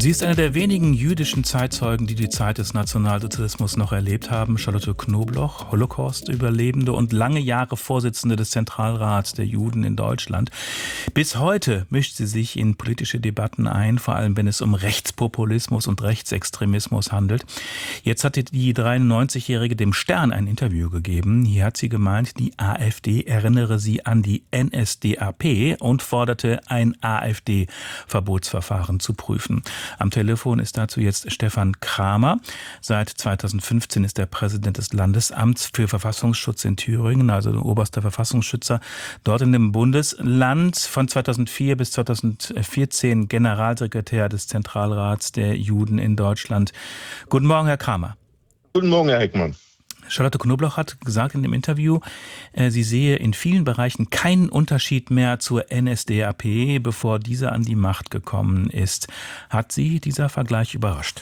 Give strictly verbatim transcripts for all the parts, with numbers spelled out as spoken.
Sie ist eine der wenigen jüdischen Zeitzeugen, die die Zeit des Nationalsozialismus noch erlebt haben. Charlotte Knobloch, Holocaust-Überlebende und lange Jahre Vorsitzende des Zentralrats der Juden in Deutschland. Bis heute mischt sie sich in politische Debatten ein, vor allem wenn es um Rechtspopulismus und Rechtsextremismus handelt. Jetzt hat die dreiundneunzigjährige dem Stern ein Interview gegeben. Hier hat sie gemeint, die AfD erinnere sie an die N S D A P und forderte, ein AfD-Verbotsverfahren zu prüfen. Am Telefon ist dazu jetzt Stefan Kramer. Seit zweitausendfünfzehn ist er Präsident des Landesamts für Verfassungsschutz in Thüringen, also oberster Verfassungsschützer dort in dem Bundesland. Von zweitausendvier bis zweitausendvierzehn Generalsekretär des Zentralrats der Juden in Deutschland. Guten Morgen, Herr Kramer. Guten Morgen, Herr Heckmann. Charlotte Knobloch hat gesagt in dem Interview, äh, sie sehe in vielen Bereichen keinen Unterschied mehr zur N S D A P, bevor diese an die Macht gekommen ist. Hat Sie dieser Vergleich überrascht?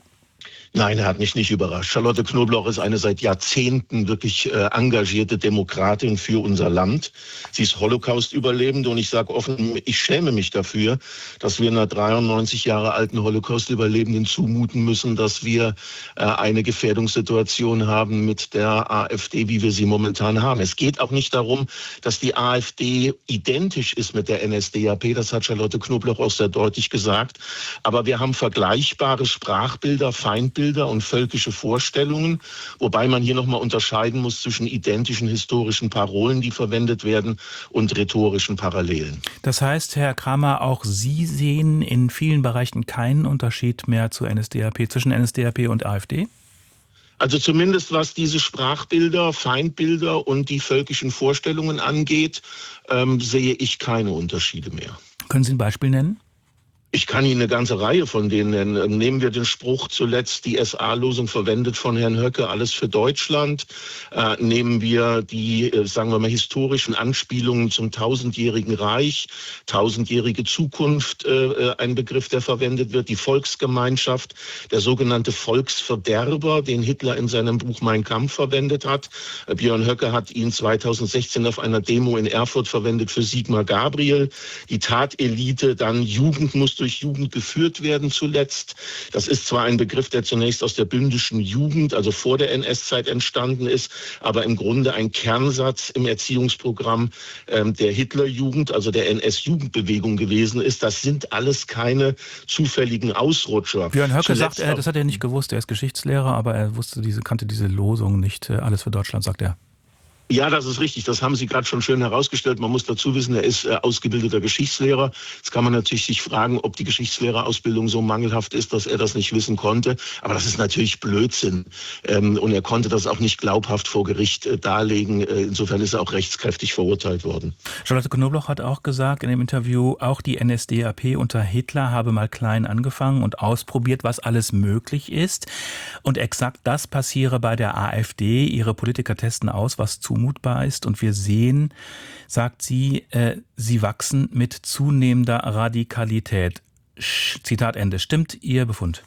Nein, er hat mich nicht überrascht. Charlotte Knobloch ist eine seit Jahrzehnten wirklich äh, engagierte Demokratin für unser Land. Sie ist Holocaust-Überlebende und ich sage offen, ich schäme mich dafür, dass wir einer dreiundneunzig Jahre alten Holocaust-Überlebenden zumuten müssen, dass wir äh, eine Gefährdungssituation haben mit der AfD, wie wir sie momentan haben. Es geht auch nicht darum, dass die AfD identisch ist mit der N S D A P. Das hat Charlotte Knobloch auch sehr deutlich gesagt. Aber wir haben vergleichbare Sprachbilder, Feindbilder und völkische Vorstellungen, wobei man hier nochmal unterscheiden muss zwischen identischen historischen Parolen, die verwendet werden, und rhetorischen Parallelen. Das heißt, Herr Kramer, auch Sie sehen in vielen Bereichen keinen Unterschied mehr zur N S D A P, zwischen N S D A P und AfD? Also zumindest was diese Sprachbilder, Feindbilder und die völkischen Vorstellungen angeht, ähm, sehe ich keine Unterschiede mehr. Können Sie ein Beispiel nennen? Ich kann Ihnen eine ganze Reihe von denen nennen. Nehmen wir den Spruch zuletzt, die S A-Losung verwendet von Herrn Höcke, alles für Deutschland. Äh, nehmen wir die, äh, sagen wir mal, historischen Anspielungen zum tausendjährigen Reich, tausendjährige Zukunft, äh, ein Begriff, der verwendet wird, die Volksgemeinschaft, der sogenannte Volksverderber, den Hitler in seinem Buch Mein Kampf verwendet hat. Äh, Björn Höcke hat ihn zweitausendsechzehn auf einer Demo in Erfurt verwendet für Sigmar Gabriel. Die Tatelite, dann Jugend muss durch Jugend geführt werden zuletzt. Das ist zwar ein Begriff, der zunächst aus der bündischen Jugend, also vor der N S-Zeit entstanden ist, aber im Grunde ein Kernsatz im Erziehungsprogramm ähm, der Hitlerjugend, also der N S-Jugendbewegung gewesen ist. Das sind alles keine zufälligen Ausrutscher. Björn Höcke sagt, er, das hat er nicht gewusst, er ist Geschichtslehrer, aber er wusste diese, kannte diese Losung nicht. Alles für Deutschland, sagt er. Ja, das ist richtig. Das haben Sie gerade schon schön herausgestellt. Man muss dazu wissen, er ist äh, ausgebildeter Geschichtslehrer. Jetzt kann man natürlich sich fragen, ob die Geschichtslehrerausbildung so mangelhaft ist, dass er das nicht wissen konnte. Aber das ist natürlich Blödsinn. Ähm, und er konnte das auch nicht glaubhaft vor Gericht äh, darlegen. Äh, insofern ist er auch rechtskräftig verurteilt worden. Charlotte Knobloch hat auch gesagt in dem Interview, auch die N S D A P unter Hitler habe mal klein angefangen und ausprobiert, was alles möglich ist. Und exakt das passiere bei der AfD. Ihre Politiker testen aus, was zu zumutbar ist. Und wir sehen, sagt sie, äh, sie wachsen mit zunehmender Radikalität. Zitat Ende. Stimmt Ihr Befund?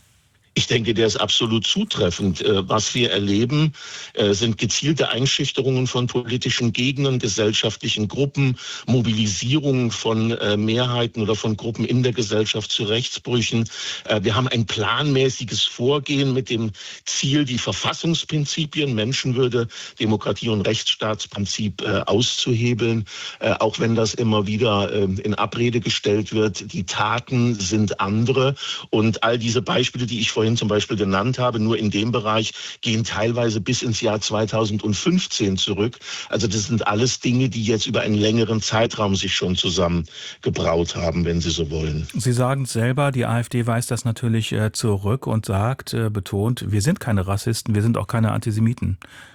Ich denke, der ist absolut zutreffend. Was wir erleben, sind gezielte Einschüchterungen von politischen Gegnern, gesellschaftlichen Gruppen, Mobilisierung von Mehrheiten oder von Gruppen in der Gesellschaft zu Rechtsbrüchen. Wir haben ein planmäßiges Vorgehen mit dem Ziel, die Verfassungsprinzipien, Menschenwürde, Demokratie und Rechtsstaatsprinzip auszuhebeln, auch wenn das immer wieder in Abrede gestellt wird. Die Taten sind andere und all diese Beispiele, die ich vorhin zum Beispiel genannt habe, nur in dem Bereich, gehen teilweise bis ins Jahr zweitausendfünfzehn zurück. Also das sind alles Dinge, die jetzt über einen längeren Zeitraum sich schon zusammengebraut haben, wenn Sie so wollen. Sie sagen es selber, die AfD weist das natürlich äh, zurück und sagt, äh, betont, wir sind keine Rassisten, wir sind auch keine Antisemiten.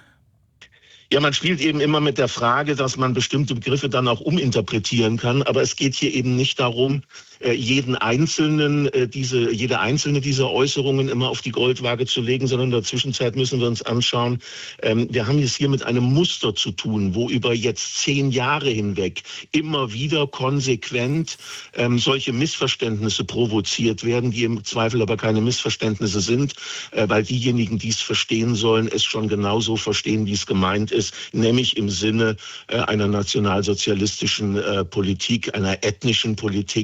Ja, man spielt eben immer mit der Frage, dass man bestimmte Begriffe dann auch uminterpretieren kann. Aber es geht hier eben nicht darum, jeden einzelnen, diese, jede einzelne dieser Äußerungen immer auf die Goldwaage zu legen, sondern in der Zwischenzeit müssen wir uns anschauen, wir haben es hier mit einem Muster zu tun, wo über jetzt zehn Jahre hinweg immer wieder konsequent solche Missverständnisse provoziert werden, die im Zweifel aber keine Missverständnisse sind, weil diejenigen, die es verstehen sollen, es schon genauso verstehen, wie es gemeint ist, nämlich im Sinne einer nationalsozialistischen Politik, einer ethnischen Politik, wie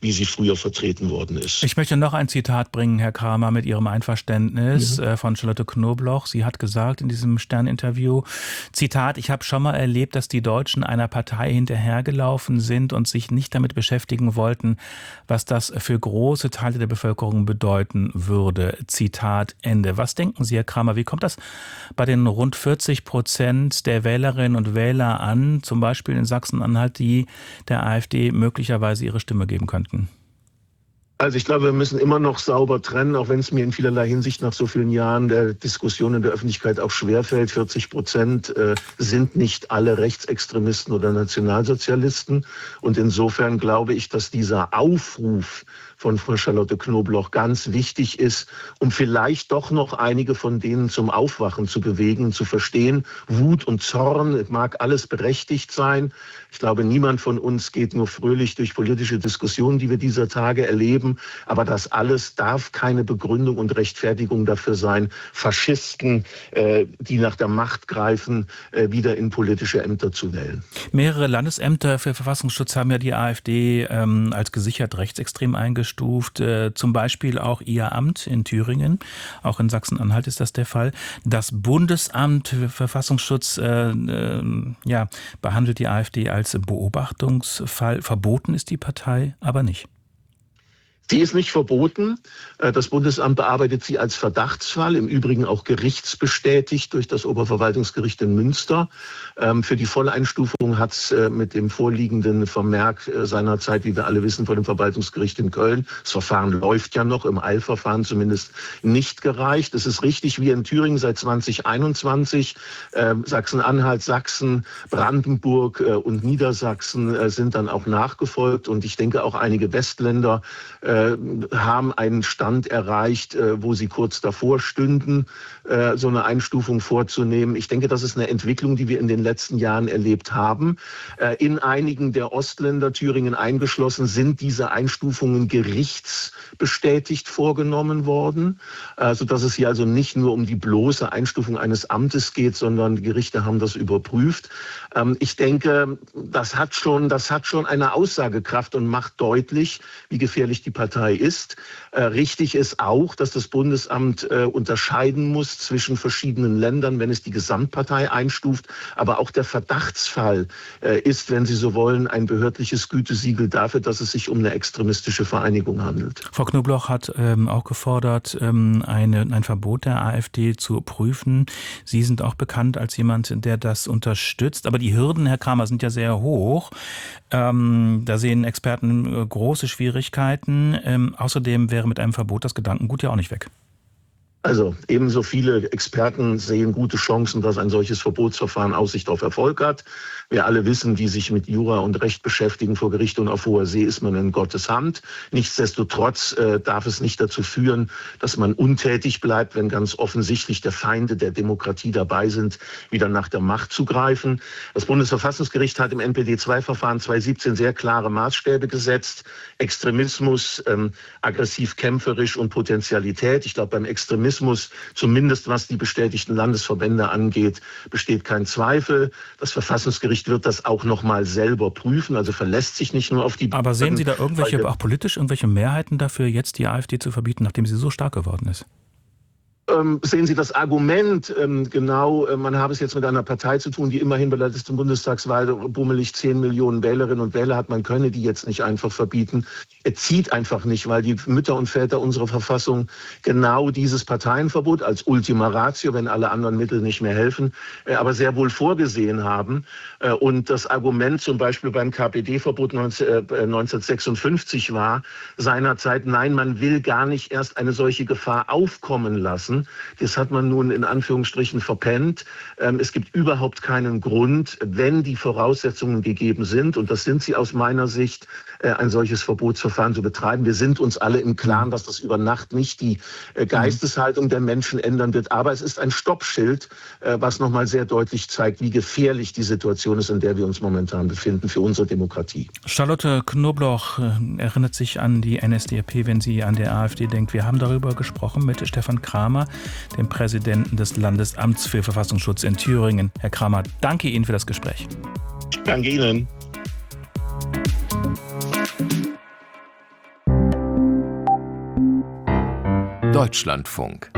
wie sie früher vertreten worden ist. Ich möchte noch ein Zitat bringen, Herr Kramer, mit Ihrem Einverständnis mhm. von Charlotte Knobloch. Sie hat gesagt in diesem Stern-Interview, Zitat, ich habe schon mal erlebt, dass die Deutschen einer Partei hinterhergelaufen sind und sich nicht damit beschäftigen wollten, was das für große Teile der Bevölkerung bedeuten würde. Zitat Ende. Was denken Sie, Herr Kramer, wie kommt das bei den rund vierzig Prozent der Wählerinnen und Wähler an, zum Beispiel in Sachsen-Anhalt, die der AfD möglicherweise ihre Stimme geben könnten? Also ich glaube, wir müssen immer noch sauber trennen, auch wenn es mir in vielerlei Hinsicht nach so vielen Jahren der Diskussion in der Öffentlichkeit auch schwerfällt. vierzig Prozent äh, sind nicht alle Rechtsextremisten oder Nationalsozialisten. Und insofern glaube ich, dass dieser Aufruf von Frau Charlotte Knobloch ganz wichtig ist, um vielleicht doch noch einige von denen zum Aufwachen zu bewegen, zu verstehen, Wut und Zorn mag alles berechtigt sein. Ich glaube, niemand von uns geht nur fröhlich durch politische Diskussionen, die wir dieser Tage erleben. Aber das alles darf keine Begründung und Rechtfertigung dafür sein, Faschisten, äh, die nach der Macht greifen, äh, wieder in politische Ämter zu wählen. Mehrere Landesämter für Verfassungsschutz haben ja die AfD ähm, als gesichert rechtsextrem eingestuft. Äh, zum Beispiel auch ihr Amt in Thüringen. Auch in Sachsen-Anhalt ist das der Fall. Das Bundesamt für Verfassungsschutz äh, äh, ja, behandelt die AfD als Beobachtungsfall. Verboten ist die Partei aber nicht. Sie ist nicht verboten. Das Bundesamt bearbeitet sie als Verdachtsfall, im Übrigen auch gerichtsbestätigt durch das Oberverwaltungsgericht in Münster. Für die Volleinstufung hat es mit dem vorliegenden Vermerk seinerzeit, wie wir alle wissen, vor dem Verwaltungsgericht in Köln, das Verfahren läuft ja noch, im Eilverfahren zumindest, nicht gereicht. Es ist richtig, wie in Thüringen seit zwanzig einundzwanzig, Sachsen-Anhalt, Sachsen, Brandenburg und Niedersachsen sind dann auch nachgefolgt. Und ich denke auch einige Westländer haben einen Stand erreicht, wo sie kurz davor stünden, so eine Einstufung vorzunehmen. Ich denke, das ist eine Entwicklung, die wir in den letzten Jahren erlebt haben. In einigen der Ostländer, Thüringen eingeschlossen, sind diese Einstufungen gerichtsbestätigt vorgenommen worden, sodass es hier also nicht nur um die bloße Einstufung eines Amtes geht, sondern die Gerichte haben das überprüft. Ich denke, das hat schon, das hat schon eine Aussagekraft und macht deutlich, wie gefährlich die Partei ist. Äh, richtig ist auch, dass das Bundesamt äh, unterscheiden muss zwischen verschiedenen Ländern, wenn es die Gesamtpartei einstuft. Aber auch der Verdachtsfall äh, ist, wenn Sie so wollen, ein behördliches Gütesiegel dafür, dass es sich um eine extremistische Vereinigung handelt. Frau Knobloch hat ähm, auch gefordert, ähm, eine, ein Verbot der AfD zu prüfen. Sie sind auch bekannt als jemand, der das unterstützt. Aber die Hürden, Herr Kramer, sind ja sehr hoch. Ähm, da sehen Experten äh, große Schwierigkeiten. Ähm, außerdem wäre mit einem Verbot das Gedankengut ja auch nicht weg. Also ebenso viele Experten sehen gute Chancen, dass ein solches Verbotsverfahren Aussicht auf Erfolg hat. Wir alle wissen, die sich mit Jura und Recht beschäftigen, vor Gericht und auf hoher See ist man in Gottes Hand. Nichtsdestotrotz äh, darf es nicht dazu führen, dass man untätig bleibt, wenn ganz offensichtlich der Feinde der Demokratie dabei sind, wieder nach der Macht zu greifen. Das Bundesverfassungsgericht hat im N P D zwei Verfahren zwanzig siebzehn sehr klare Maßstäbe gesetzt. Extremismus, ähm, aggressiv kämpferisch und Potentialität. Ich glaube, beim Extremismus zumindest was die bestätigten Landesverbände angeht, besteht kein Zweifel. Das Verfassungsgericht wird das auch noch mal selber prüfen, also verlässt sich nicht nur auf die... Aber sehen Sie da irgendwelche, auch politisch, irgendwelche Mehrheiten dafür, jetzt die AfD zu verbieten, nachdem sie so stark geworden ist? Ähm, sehen Sie das Argument ähm, genau, äh, man habe es jetzt mit einer Partei zu tun, die immerhin bei der letzten Bundestagswahl bummelig zehn Millionen Wählerinnen und Wähler hat, man könne die jetzt nicht einfach verbieten. Er zieht einfach nicht, weil die Mütter und Väter unserer Verfassung genau dieses Parteienverbot als Ultima Ratio, wenn alle anderen Mittel nicht mehr helfen, äh, aber sehr wohl vorgesehen haben. Äh, und das Argument zum Beispiel beim K P D-Verbot neunzehnhundertsechsundfünfzig war seinerzeit, nein, man will gar nicht erst eine solche Gefahr aufkommen lassen. Das hat man nun in Anführungsstrichen verpennt. Es gibt überhaupt keinen Grund, wenn die Voraussetzungen gegeben sind, und das sind sie aus meiner Sicht, ein solches Verbotsverfahren zu betreiben. Wir sind uns alle im Klaren, dass das über Nacht nicht die Geisteshaltung der Menschen ändern wird. Aber es ist ein Stoppschild, was nochmal sehr deutlich zeigt, wie gefährlich die Situation ist, in der wir uns momentan befinden für unsere Demokratie. Charlotte Knobloch erinnert sich an die N S D A P, wenn sie an der AfD denkt. Wir haben darüber gesprochen mit Stefan Kramer, dem Präsidenten des Landesamts für Verfassungsschutz in Thüringen. Herr Kramer, danke Ihnen für das Gespräch. Danke Ihnen. Deutschlandfunk.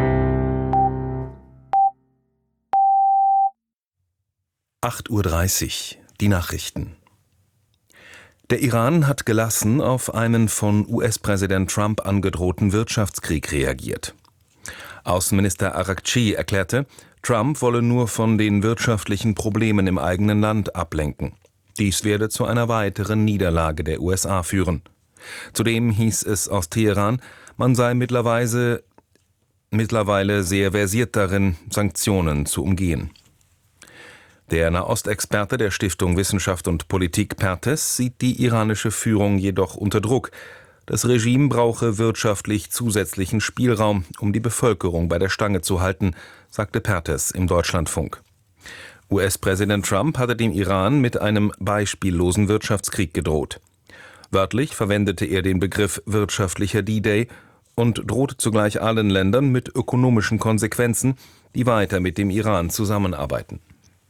acht Uhr dreißig, die Nachrichten. Der Iran hat gelassen auf einen von U S-Präsident Trump angedrohten Wirtschaftskrieg reagiert. Außenminister Araghchi erklärte, Trump wolle nur von den wirtschaftlichen Problemen im eigenen Land ablenken. Dies werde zu einer weiteren Niederlage der U S A führen. Zudem hieß es aus Teheran, man sei mittlerweile, mittlerweile sehr versiert darin, Sanktionen zu umgehen. Der Nahostexperte der Stiftung Wissenschaft und Politik Pertes sieht die iranische Führung jedoch unter Druck. Das Regime brauche wirtschaftlich zusätzlichen Spielraum, um die Bevölkerung bei der Stange zu halten, sagte Pertes im Deutschlandfunk. U S-Präsident Trump hatte dem Iran mit einem beispiellosen Wirtschaftskrieg gedroht. Wörtlich verwendete er den Begriff wirtschaftlicher D-Day und drohte zugleich allen Ländern mit ökonomischen Konsequenzen, die weiter mit dem Iran zusammenarbeiten.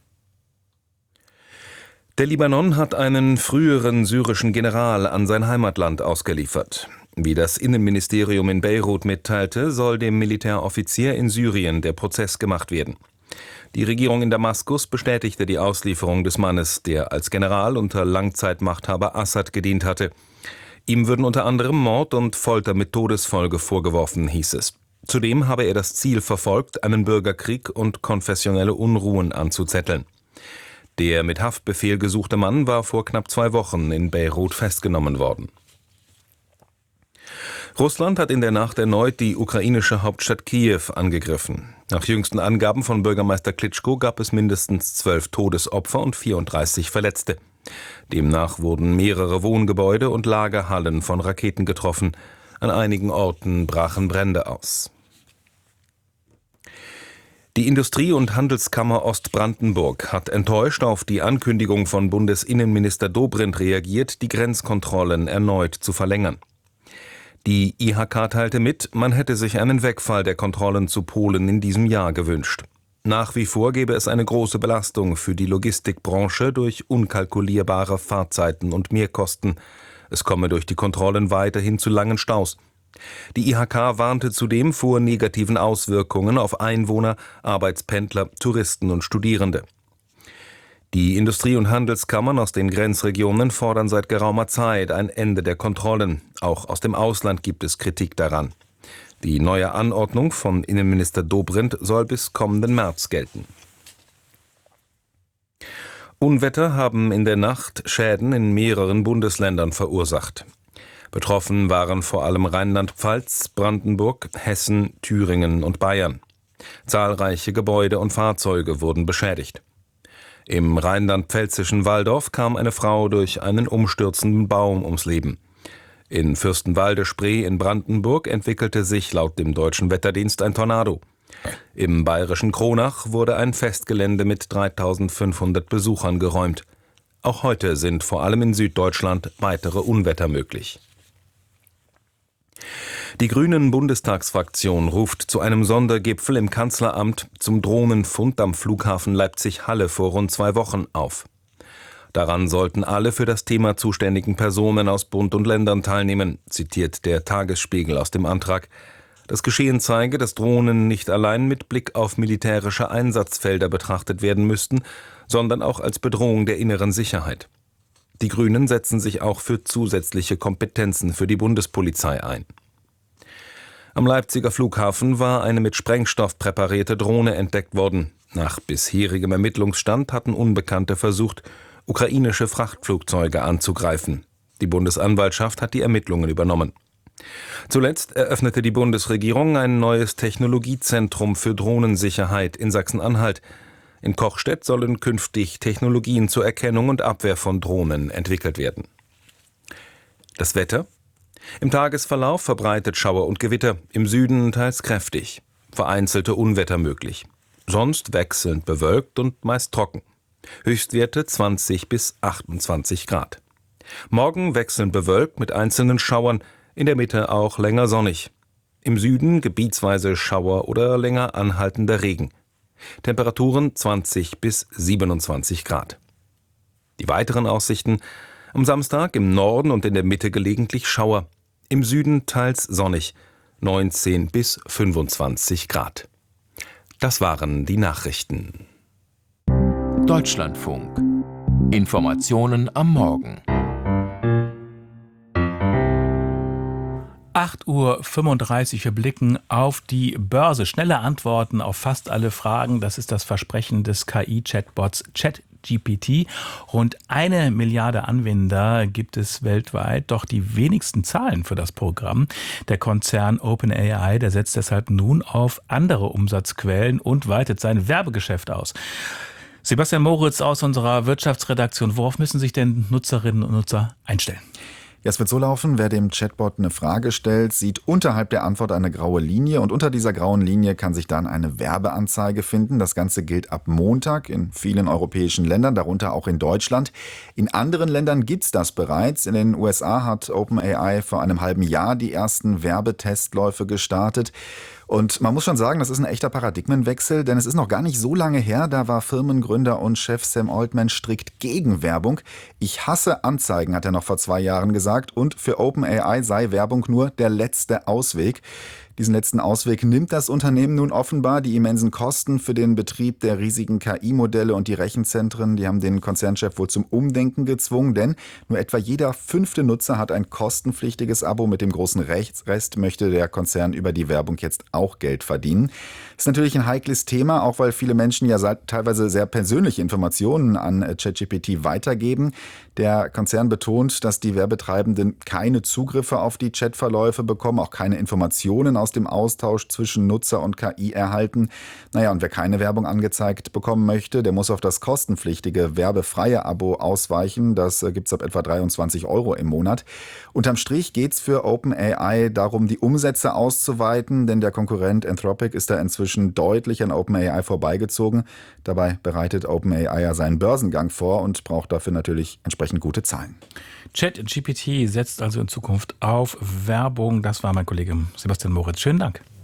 Der Libanon hat einen früheren syrischen General an sein Heimatland ausgeliefert. Wie das Innenministerium in Beirut mitteilte, soll dem Militäroffizier in Syrien der Prozess gemacht werden. Die Regierung in Damaskus bestätigte die Auslieferung des Mannes, der als General unter Langzeitmachthaber Assad gedient hatte. Ihm würden unter anderem Mord und Folter mit Todesfolge vorgeworfen, hieß es. Zudem habe er das Ziel verfolgt, einen Bürgerkrieg und konfessionelle Unruhen anzuzetteln. Der mit Haftbefehl gesuchte Mann war vor knapp zwei Wochen in Beirut festgenommen worden. Russland hat in der Nacht erneut die ukrainische Hauptstadt Kiew angegriffen. Nach jüngsten Angaben von Bürgermeister Klitschko gab es mindestens zwölf Todesopfer und vierunddreißig Verletzte. Demnach wurden mehrere Wohngebäude und Lagerhallen von Raketen getroffen. An einigen Orten brachen Brände aus. Die Industrie- und Handelskammer Ostbrandenburg hat enttäuscht auf die Ankündigung von Bundesinnenminister Dobrindt reagiert, die Grenzkontrollen erneut zu verlängern. Die I H K teilte mit, man hätte sich einen Wegfall der Kontrollen zu Polen in diesem Jahr gewünscht. Nach wie vor gäbe es eine große Belastung für die Logistikbranche durch unkalkulierbare Fahrzeiten und Mehrkosten. Es komme durch die Kontrollen weiterhin zu langen Staus. Die I H K warnte zudem vor negativen Auswirkungen auf Einwohner, Arbeitspendler, Touristen und Studierende. Die Industrie- und Handelskammern aus den Grenzregionen fordern seit geraumer Zeit ein Ende der Kontrollen. Auch aus dem Ausland gibt es Kritik daran. Die neue Anordnung von Innenminister Dobrindt soll bis kommenden März gelten. Unwetter haben in der Nacht Schäden in mehreren Bundesländern verursacht. Betroffen waren vor allem Rheinland-Pfalz, Brandenburg, Hessen, Thüringen und Bayern. Zahlreiche Gebäude und Fahrzeuge wurden beschädigt. Im rheinland-pfälzischen Walldorf kam eine Frau durch einen umstürzenden Baum ums Leben. In Fürstenwalde-Spree in Brandenburg entwickelte sich laut dem Deutschen Wetterdienst ein Tornado. Im bayerischen Kronach wurde ein Festgelände mit dreitausendfünfhundert Besuchern geräumt. Auch heute sind vor allem in Süddeutschland weitere Unwetter möglich. Die Grünen-Bundestagsfraktion ruft zu einem Sondergipfel im Kanzleramt zum Drohnenfund am Flughafen Leipzig-Halle vor rund zwei Wochen auf. Daran sollten alle für das Thema zuständigen Personen aus Bund und Ländern teilnehmen, zitiert der Tagesspiegel aus dem Antrag. Das Geschehen zeige, dass Drohnen nicht allein mit Blick auf militärische Einsatzfelder betrachtet werden müssten, sondern auch als Bedrohung der inneren Sicherheit. Die Grünen setzen sich auch für zusätzliche Kompetenzen für die Bundespolizei ein. Am Leipziger Flughafen war eine mit Sprengstoff präparierte Drohne entdeckt worden. Nach bisherigem Ermittlungsstand hatten Unbekannte versucht, ukrainische Frachtflugzeuge anzugreifen. Die Bundesanwaltschaft hat die Ermittlungen übernommen. Zuletzt eröffnete die Bundesregierung ein neues Technologiezentrum für Drohnensicherheit in Sachsen-Anhalt. In Kochstedt sollen künftig Technologien zur Erkennung und Abwehr von Drohnen entwickelt werden. Das Wetter? Im Tagesverlauf verbreitet Schauer und Gewitter, im Süden teils kräftig. Vereinzelte Unwetter möglich. Sonst wechselnd bewölkt und meist trocken. Höchstwerte zwanzig bis achtundzwanzig Grad. Morgen wechselnd bewölkt mit einzelnen Schauern, in der Mitte auch länger sonnig. Im Süden gebietsweise Schauer oder länger anhaltender Regen. Temperaturen zwanzig bis siebenundzwanzig Grad. Die weiteren Aussichten: am Samstag im Norden und in der Mitte gelegentlich Schauer, im Süden teils sonnig. neunzehn bis fünfundzwanzig Grad. Das waren die Nachrichten. Deutschlandfunk. Informationen am Morgen. acht Uhr fünfunddreißig, wir blicken auf die Börse. Schnelle Antworten auf fast alle Fragen, das ist das Versprechen des K I-Chatbots ChatGPT. Rund eine Milliarde Anwender gibt es weltweit, doch die wenigsten zahlen für das Programm. Der Konzern OpenAI, der setzt deshalb nun auf andere Umsatzquellen und weitet sein Werbegeschäft aus. Sebastian Moritz aus unserer Wirtschaftsredaktion, worauf müssen sich denn Nutzerinnen und Nutzer einstellen? Ja, es wird so laufen, wer dem Chatbot eine Frage stellt, sieht unterhalb der Antwort eine graue Linie und unter dieser grauen Linie kann sich dann eine Werbeanzeige finden. Das Ganze gilt ab Montag in vielen europäischen Ländern, darunter auch in Deutschland. In anderen Ländern gibt's das bereits. In den U S A hat OpenAI vor einem halben Jahr die ersten Werbetestläufe gestartet. Und man muss schon sagen, das ist ein echter Paradigmenwechsel, denn es ist noch gar nicht so lange her, da war Firmengründer und Chef Sam Altman strikt gegen Werbung. Ich hasse Anzeigen, hat er noch vor zwei Jahren gesagt, und für OpenAI sei Werbung nur der letzte Ausweg. Diesen letzten Ausweg nimmt das Unternehmen nun offenbar. Die immensen Kosten für den Betrieb der riesigen K I-Modelle und die Rechenzentren, die haben den Konzernchef wohl zum Umdenken gezwungen, denn nur etwa jeder fünfte Nutzer hat ein kostenpflichtiges Abo. Mit dem großen Rest möchte der Konzern über die Werbung jetzt auch Geld verdienen. Ist natürlich ein heikles Thema, auch weil viele Menschen ja teilweise sehr persönliche Informationen an ChatGPT weitergeben. Der Konzern betont, dass die Werbetreibenden keine Zugriffe auf die Chatverläufe bekommen, auch keine Informationen aus dem Austausch zwischen Nutzer und K I erhalten. Naja, und wer keine Werbung angezeigt bekommen möchte, der muss auf das kostenpflichtige, werbefreie Abo ausweichen. Das gibt's ab etwa dreiundzwanzig Euro im Monat. Unterm Strich geht's für OpenAI darum, die Umsätze auszuweiten, denn der Konkurrent Anthropic ist da inzwischen deutlich an OpenAI vorbeigezogen. Dabei bereitet OpenAI ja seinen Börsengang vor und braucht dafür natürlich entsprechend gute Zahlen. ChatGPT setzt also in Zukunft auf Werbung. Das war mein Kollege Sebastian Moritz. Schönen Dank.